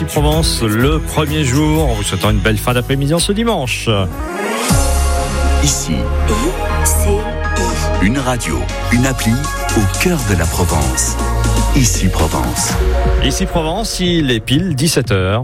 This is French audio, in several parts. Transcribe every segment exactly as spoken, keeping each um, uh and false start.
Provence, le premier jour. En vous souhaitant une belle fin d'après-midi en ce dimanche. Ici, I C I. une radio, une appli au cœur de la Provence. Ici Provence. Ici Provence, il est pile dix-sept heures.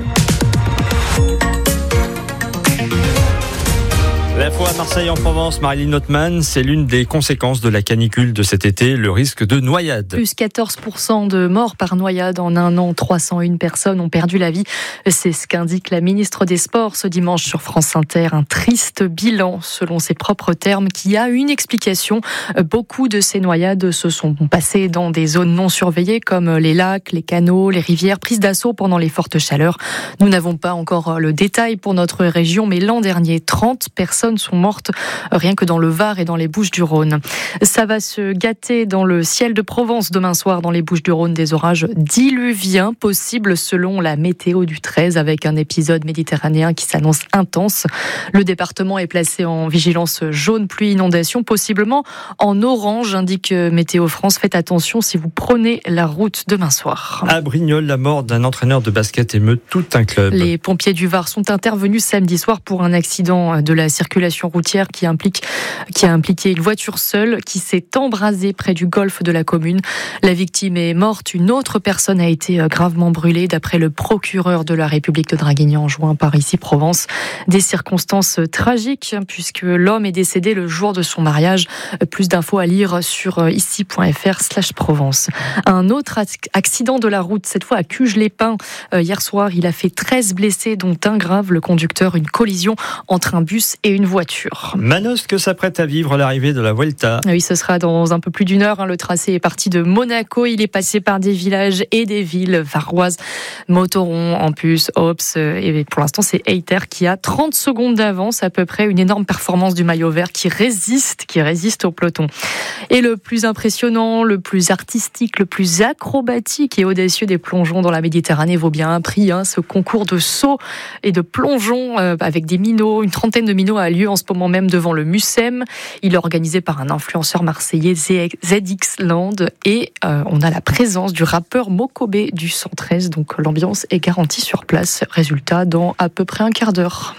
L'info à Marseille en Provence, Marilyn Notman, c'est l'une des conséquences de la canicule de cet été, le risque de noyade. Plus quatorze pour cent de morts par noyade en un an, trois cent une personnes ont perdu la vie. C'est ce qu'indique la ministre des Sports ce dimanche sur France Inter. Un triste bilan, selon ses propres termes, qui a une explication. Beaucoup de ces noyades se sont passées dans des zones non surveillées comme les lacs, les canaux, les rivières, prises d'assaut pendant les fortes chaleurs. Nous n'avons pas encore le détail pour notre région, mais l'an dernier, trente personnes sont mortes rien que dans le Var et dans les Bouches-du-Rhône. Ça va se gâter dans le ciel de Provence demain soir dans les Bouches-du-Rhône, des orages diluviens possibles selon la météo du treize avec un épisode méditerranéen qui s'annonce intense. Le département est placé en vigilance jaune pluie inondation, possiblement en orange, indique Météo France. Faites attention si vous prenez la route demain soir. À Brignoles, la mort d'un entraîneur de basket émeut tout un club. Les pompiers du Var sont intervenus samedi soir pour un accident de la circulation routière qui implique, qui a impliqué une voiture seule qui s'est embrasée près du golfe de la commune. La victime est morte. Une autre personne a été gravement brûlée d'après le procureur de la République de Draguignan, joint par Ici Provence. Des circonstances tragiques puisque l'homme est décédé le jour de son mariage. Plus d'infos à lire sur ici.fr slash Provence. Un autre accident de la route, cette fois à Cuges-les-Pins. Hier soir, il a fait treize blessés, dont un grave. Le conducteur, une collision entre un bus et une voiture. Manosque s'apprête à vivre l'arrivée de la Vuelta. Oui, ce sera dans un peu plus d'une heure. Le tracé est parti de Monaco. Il est passé par des villages et des villes varoises. Motoron, Ampus, Ops. Et pour l'instant, c'est Eiter qui a trente secondes d'avance à peu près. Une énorme performance du maillot vert qui résiste, qui résiste au peloton. Et le plus impressionnant, le plus artistique, le plus acrobatique et audacieux des plongeons dans la Méditerranée vaut bien un prix. Hein. Ce concours de saut et de plongeon euh, avec des minots, une trentaine de minots a lieu en ce moment même devant le Mucem. Il est organisé par un influenceur marseillais, Z X Land, et euh, on a la présence du rappeur Mokobé du cent treize, donc l'ambiance est garantie sur place. Résultat dans à peu près un quart d'heure.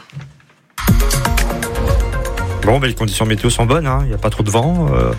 Bon, ben, les conditions météo sont bonnes, hein. Il n'y a pas trop de vent. Euh,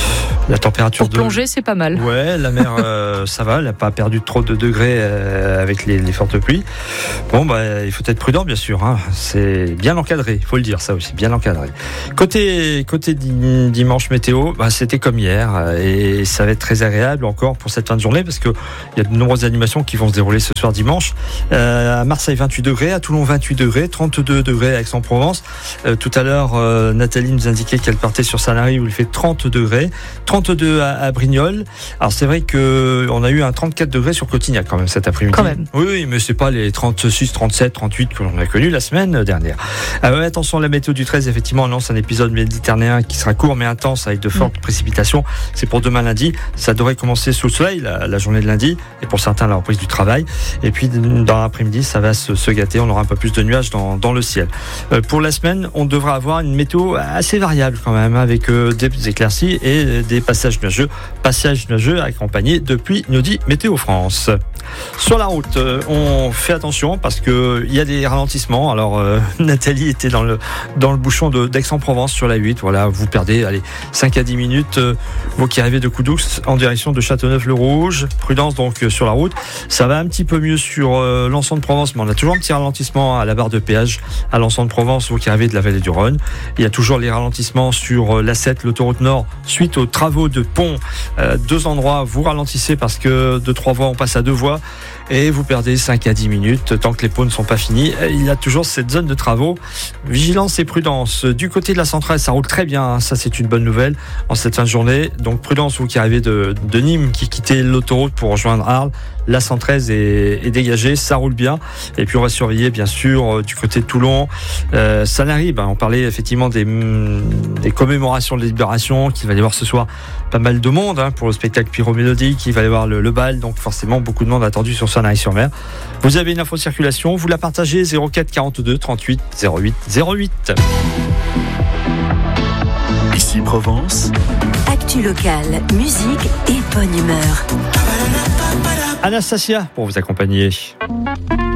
la température Pour de... plonger, c'est pas mal. Ouais, la mer, euh, ça va. Elle n'a pas perdu trop de degrés euh, avec les, les fortes pluies. Bon, bah, il faut être prudent, bien sûr. Hein. C'est bien encadré, il faut le dire, ça aussi, bien encadré. Côté, côté dimanche météo, bah, c'était comme hier. Et ça va être très agréable encore pour cette fin de journée parce qu'il y a de nombreuses animations qui vont se dérouler ce soir dimanche. Euh, à Marseille, vingt-huit degrés. À Toulon, vingt-huit degrés. trente-deux degrés à Aix-en-Provence. Euh, tout à l'heure, euh, Nathalie nous indiquait qu'elle partait sur Sanary où il fait trente degrés, trente-deux à, à Brignoles. Alors c'est vrai que on a eu un trente-quatre degrés sur Cotignac quand même cet après-midi. Quand même. Oui, oui, mais c'est pas les trente-six, trente-sept, trente-huit que l'on a connus la semaine dernière. Alors, attention, la météo du treize, effectivement, annonce un épisode méditerranéen qui sera court mais intense avec de fortes mmh. précipitations. C'est pour demain lundi. Ça devrait commencer sous le soleil la, la journée de lundi et pour certains la reprise du travail. Et puis dans l'après-midi, ça va se, se gâter. On aura un peu plus de nuages dans, dans le ciel. Euh, pour la semaine, on devra avoir une météo assez variable quand même, avec euh, des éclaircies et des passages nuageux. Passages nuageux accompagnés depuis, nous dit Météo France. Sur la route, euh, on fait attention parce que il y a des ralentissements. Alors euh, Nathalie était dans le dans le bouchon de, d'Aix-en-Provence sur la huit. Voilà, vous perdez allez cinq à dix minutes. Euh, vous qui arrivez de Coudoux en direction de Châteauneuf-le-Rouge. Prudence donc euh, sur la route. Ça va un petit peu mieux sur euh, l'Anson de Provence, mais on a toujours un petit ralentissement à la barre de péage à l'Anson de Provence. Vous qui arrivez de la vallée du Rhône. Il y a toujours les ralentissements sur l'A sept, l'autoroute Nord, suite aux travaux de pont. Euh, deux endroits, vous ralentissez parce que de trois voies, on passe à deux voies et vous perdez cinq à dix minutes tant que les ponts ne sont pas finis. Il y a toujours cette zone de travaux. Vigilance et prudence. Du côté de la centrale, ça roule très bien. Ça, c'est une bonne nouvelle en cette fin de journée. Donc, prudence, vous qui arrivez de, de Nîmes, qui quittez l'autoroute pour rejoindre Arles. La cent treize est, est dégagée, ça roule bien. Et puis on va surveiller bien sûr du côté de Toulon. Euh, Sanary, ben, on parlait effectivement des, des commémorations de la Libération, qu'il va y avoir ce soir pas mal de monde hein, pour le spectacle pyromélodique, il va y avoir le, le bal, donc forcément beaucoup de monde attendu sur Sanary-sur-Mer. Vous avez une info circulation, vous la partagez zéro quatre quarante-deux trente-huit zéro huit zéro huit. Ici Provence. Actu locale, musique et bonne humeur. Anastasia pour vous accompagner.